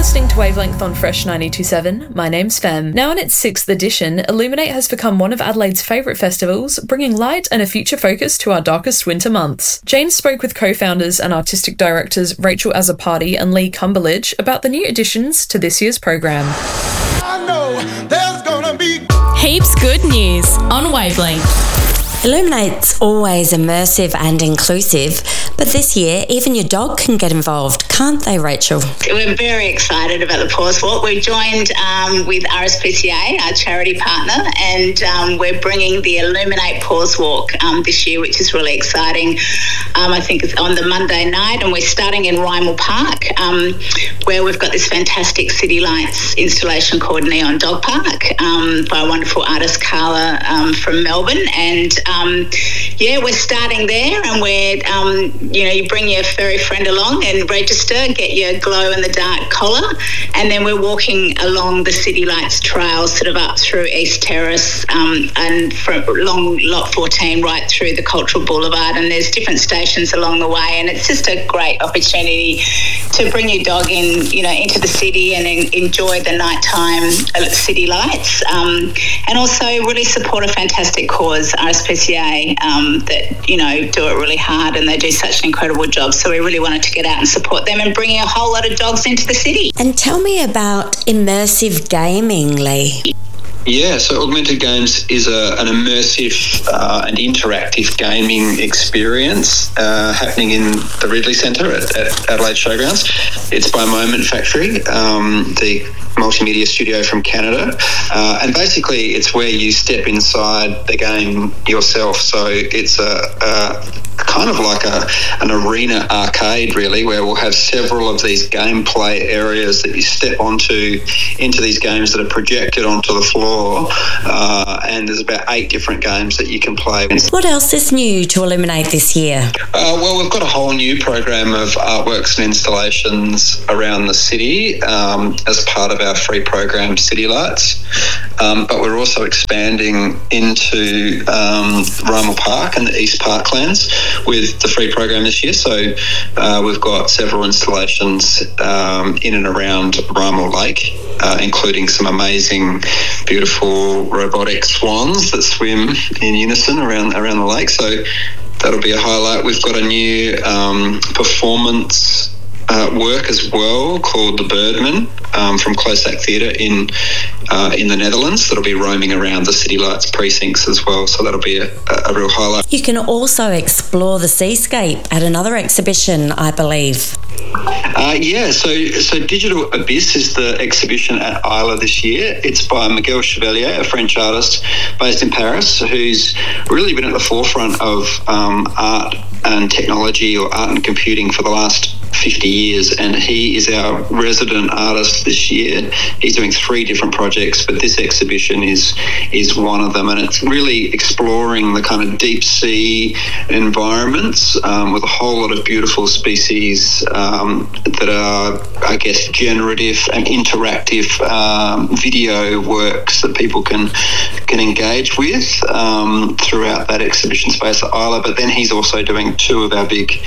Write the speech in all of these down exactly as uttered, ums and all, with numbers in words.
listening to Wavelength on Fresh ninety-two point seven. My name's Fem. Now in its sixth edition, Illuminate has become one of Adelaide's favourite festivals, bringing light and a future focus to our darkest winter months. Jane spoke with co-founders and artistic directors Rachel Azzopardi and Lee Cumberledge about the new additions to this year's program. I know there's gonna be heaps good news on Wavelength. Illuminate's always immersive and inclusive, but this year even your dog can get involved, can't they, Rachel? We're very excited about the Paws Walk. We've joined um, with R S P C A, our charity partner, and um, we're bringing the Illuminate Paws Walk um, this year, which is really exciting. Um, I think it's on the Monday night, and we're starting in Rymel Park, um, where we've got this fantastic City Lights installation called Neon Dog Park um, by a wonderful artist, Carla, um, from Melbourne, and Um, yeah, we're starting there, and we're, um, you know, you bring your furry friend along and register, get your glow-in-the-dark collar, and then we're walking along the City Lights trail sort of up through East Terrace um, and from along Lot fourteen right through the Cultural Boulevard, and there's different stations along the way, and it's just a great opportunity to bring your dog in, you know, into the city and en- enjoy the nighttime city lights, um, and also really support a fantastic cause, R S P C A, um, that, you know, do it really hard, and they do such an incredible job. So we really wanted to get out and support them and bringing a whole lot of dogs into the city. And tell me about immersive gaming, Lee. Yeah, so Augmented Games is a, an immersive uh, and interactive gaming experience uh, happening in the Ridley Centre at, at Adelaide Showgrounds. It's by Moment Factory, um, the multimedia studio from Canada, uh, and basically it's where you step inside the game yourself. So it's a, a kind of like a an arena arcade, really, where we'll have several of these gameplay areas that you step onto into these games that are projected onto the floor, uh, and there's about eight different games that you can play. What else is new to Illuminate this year? Uh, well, we've got a whole new program of artworks and installations around the city um, as part of our free program City Lights, um, but we're also expanding into um, Rymel Park and the East Parklands with the free program this year. So uh, we've got several installations um, in and around Rymel Lake, uh, including some amazing, beautiful robotic swans that swim in unison around around the lake. So that'll be a highlight. We've got a new um, performance Uh, work as well called The Birdman um, from Closac Theatre in uh, in the Netherlands that'll be roaming around the City Lights precincts as well, so that'll be a, a real highlight. You can also explore the seascape at another exhibition, I believe. Uh, yeah, so so Digital Abyss is the exhibition at Isla this year. It's by Miguel Chevalier, a French artist based in Paris, who's really been at the forefront of um, art and technology, or art and computing, for the last fifty years, and he is our resident artist this year. He's doing three different projects, but this exhibition is is one of them, and it's really exploring the kind of deep sea environments um, with a whole lot of beautiful species um, that are, I guess, generative and interactive um, video works that people can can engage with um, throughout that exhibition space at Isla. But then he's also doing two of our big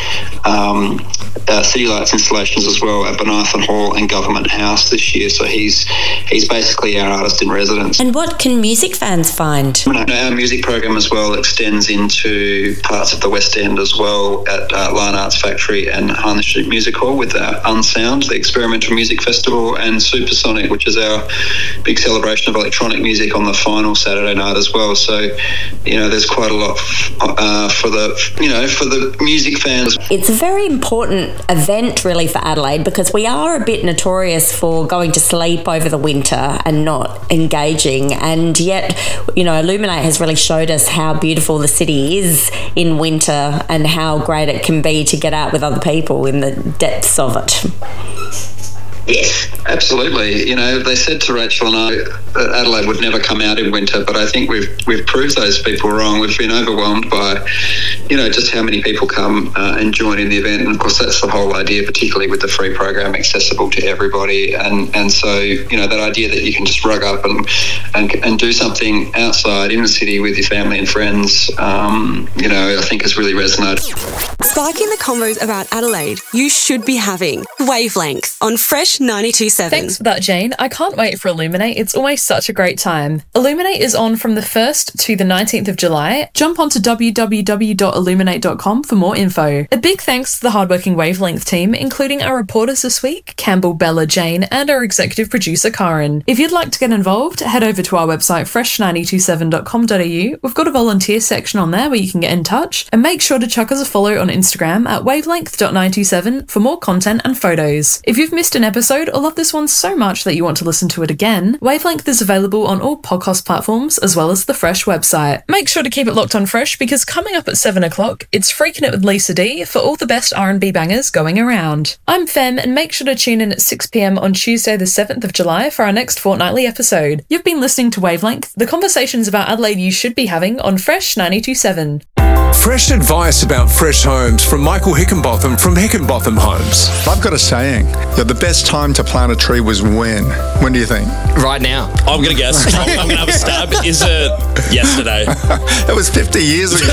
um, uh, City Lights installations as well at Benathan Hall and Government House this year. So he's he's basically our artist in residence. And what can music fans find? Our music program as well extends into parts of the West End as well at uh, Line Arts Factory and Harness Street Music Hall with our Unsound, the experimental music festival, and Supersonic, which is our big celebration of electronic music on the final Saturday night as well. So, you know, there's quite a lot uh, for the, you know, for the music fans. It's a very important event really for Adelaide, because we are a bit notorious for going to sleep over the winter and not engaging, and yet, you know, Illuminate has really showed us how beautiful the city is in winter and how great it can be to get out with other people in the depths of it. Yes, absolutely. You know, they said to Rachel and I that Adelaide would never come out in winter, but I think we've we've proved those people wrong. We've been overwhelmed by, you know, just how many people come uh, and join in the event. And of course, that's the whole idea, particularly with the free program, accessible to everybody. And and so, you know, that idea that you can just rug up and and, and do something outside in the city with your family and friends, um, you know, I think has really resonated. Spiking the convos about Adelaide, you should be having Wavelength on Fresh Fresh ninety-two point seven. Thanks for that, Jane. I can't wait for Illuminate. It's always such a great time. Illuminate is on from the first to the nineteenth of July. Jump onto w w w dot illuminate dot com for more info. A big thanks to the hardworking Wavelength team, including our reporters this week, Campbell, Bella, Jane, and our executive producer, Karen. If you'd like to get involved, head over to our website, fresh nine two seven dot com dot a u. We've got a volunteer section on there where you can get in touch, and make sure to chuck us a follow on Instagram at wavelength dot nine two seven for more content and photos. If you've missed an episode or love this one so much that you want to listen to it again, Wavelength is available on all podcast platforms as well as the Fresh website. Make sure to keep it locked on Fresh, because coming up at seven o'clock, it's Freaking It with Lisa D for all the best R and B bangers going around. I'm Fem, and make sure to tune in at six p m on Tuesday the seventh of July for our next fortnightly episode. You've been listening to Wavelength, the conversations about Adelaide you should be having on Fresh ninety-two point seven. Fresh advice about fresh homes from Michael Hickenbotham from Hickenbotham Homes. I've got a saying that the best time to plant a tree was when? When do you think? Right now. I'm going to guess. I'm, I'm going to have a stab. Is it yesterday? It was fifty years ago.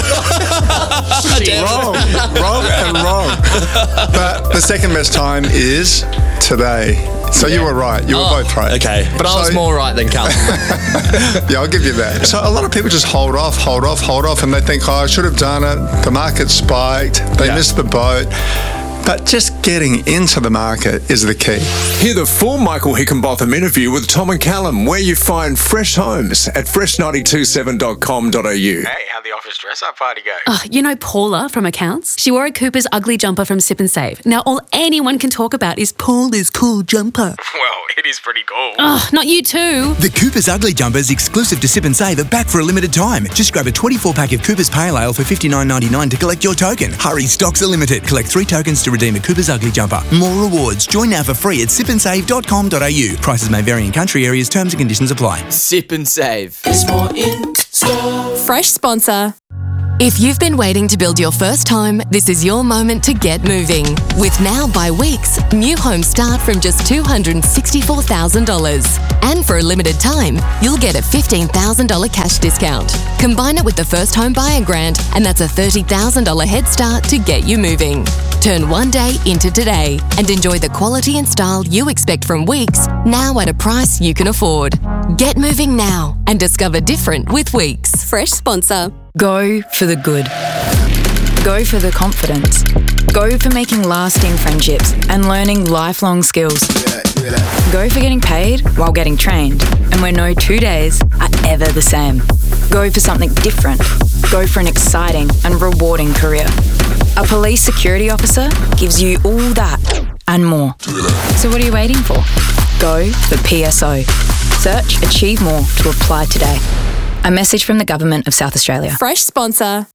wrong. Wrong and wrong. But the second best time is today. So you were right. You were oh, both right. Okay. But so, I was more right than Cal. Yeah, I'll give you that. So a lot of people just hold off, hold off, hold off, and they think, oh, I should have done it. The market spiked. They yeah. missed the boat. But just getting into the market is the key. Hear the full Michael Hickenbotham interview with Tom and Callum, where you find fresh homes at fresh nine two seven dot com dot a u. Hey, how'd the office dress-up party go? Oh, you know Paula from accounts? She wore a Cooper's ugly jumper from Sip and Save. Now all anyone can talk about is Paula's cool jumper. Well, it is pretty cool. Oh, not you too. The Cooper's ugly jumpers exclusive to Sip and Save are back for a limited time. Just grab a twenty-four pack of Cooper's Pale Ale for fifty-nine ninety-nine to collect your token. Hurry, stocks are limited. Collect three tokens to redeem a Cooper's ugly jumper. More rewards. Join now for free at sip and save dot com dot a u. Prices may vary in country areas. Terms and conditions apply. Sip and Save. It's more in store. Fresh sponsor. If you've been waiting to build your first home, this is your moment to get moving. With Now by Weeks, new homes start from just two hundred sixty-four thousand dollars. And for a limited time, you'll get a fifteen thousand dollars cash discount. Combine it with the First Home Buyer Grant, and that's a thirty thousand dollars head start to get you moving. Turn one day into today and enjoy the quality and style you expect from Weeks, now at a price you can afford. Get moving now and discover different with Weeks. Fresh sponsor. Go for the good. Go for the confidence. Go for making lasting friendships and learning lifelong skills. Go for getting paid while getting trained, and where no two days are ever the same. Go for something different. Go for an exciting and rewarding career. A police security officer gives you all that and more. So what are you waiting for? Go for P S O. Search Achieve More to apply today. A message from the Government of South Australia. Fresh sponsor.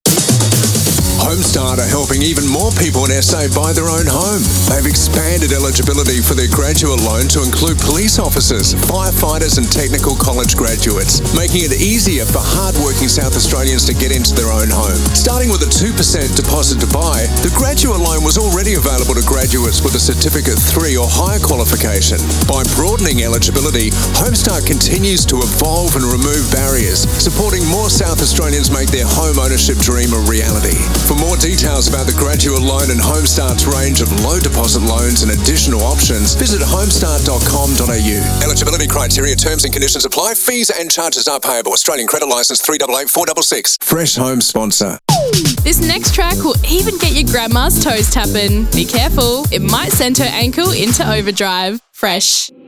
Homestart are helping even more people in S A buy their own home. They've expanded eligibility for their graduate loan to include police officers, firefighters and technical college graduates, making it easier for hard-working South Australians to get into their own home. Starting with a two percent deposit to buy, the graduate loan was already available to graduates with a Certificate three or higher qualification. By broadening eligibility, Homestart continues to evolve and remove barriers, supporting more South Australians make their home ownership dream a reality. For more details about the graduate loan and Homestart's range of low deposit loans and additional options, visit homestart dot com dot a u. Eligibility criteria, terms and conditions apply. Fees and charges are payable. Australian credit licence three eight eight four six six. Fresh Home sponsor. This next track will even get your grandma's toes tapping. Be careful, it might send her ankle into overdrive. Fresh.